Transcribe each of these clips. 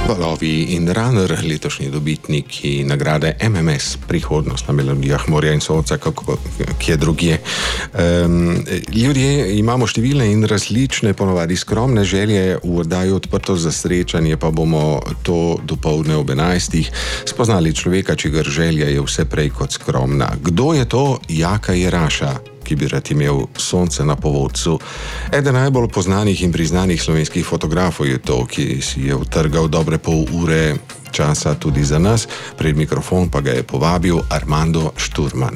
Valovi in Runner, letošnji dobitniki nagrade MMS, prihodnost na melodijah morja in sonca, kje drugje. Ljudje imamo številne in različne, ponovadi skromne želje, v oddaji Odprto za srečanje pa bomo to dopoldne ob 11. spoznali človeka, čigar želja je vse prej kot skromna. Kdo je to? Jaka Jeraša, ki bi rad imel sonce na povodcu. Eden najbolj poznanih in priznanih slovenskih fotografov je to, ki si je utrgal dobre pol ure časa tudi za nas. Pred mikrofon pa ga je povabil Armando Šturman.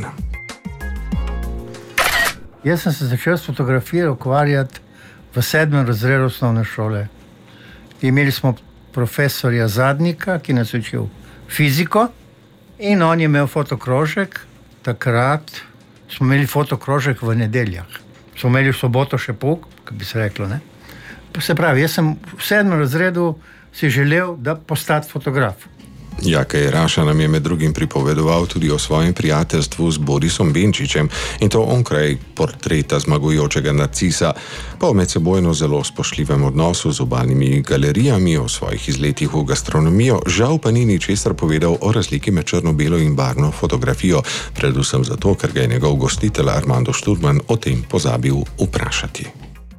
Jaz sem se začel s fotografijo ukvarjati v 7. razredu osnovne šole. Imeli smo profesorja Zadnika, ki nas je učil fiziko, in on je imel fotokrožek. Takrat smo imeli fotokrožek v nedeljah. Smo imeli v soboto še pouk, kot bi se reklo, ne? Se pravi, jaz sem v 7. razredu si želel, da postati fotograf. Jaka Jeraša nam je med drugim pripovedoval tudi o svojem prijateljstvu z Borisom Benčičem, in to onkraj portreta zmagujočega narcisa, pa o medsebojno zelo spoštljivem odnosu z obalnimi galerijami, o svojih izletih v gastronomijo, žal pa ni ničesar povedal o razliki med črno-belo in barvno fotografijo, predvsem zato, ker ga je njegov gostitelj Armando Šturman o tem pozabil vprašati.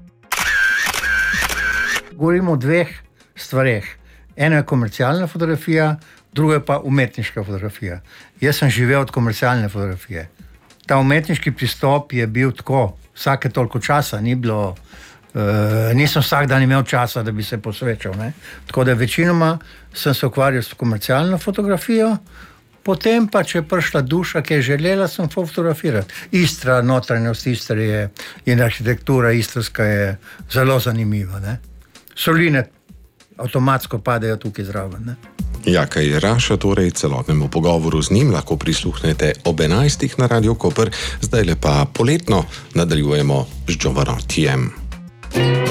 Govorimo o dveh stvareh. Eno je komercialna fotografija, drugo je pa umetniška fotografija. Jaz sem živel od komercialne fotografije. Ta umetniški pristop je bil tako, vsake toliko časa ni bilo, nisem vsak dan imel časa, da bi se posvečal, ne? Tako da večinoma sem se ukvarjal s komercialno fotografijo, potem pa, če je prišla duša, ki je želela, sem fotografirati. Istra, notranjost Istre je, in arhitektura istrska je zelo zanimiva, ne? Soline avtomatsko padejo tukaj zraven, ne? Jaka Jeraša, torej celotnemu pogovoru z njim lahko prisluhnete ob 11. na Radio Koper, zdaj pa poletno nadaljujemo z Giovanottijem.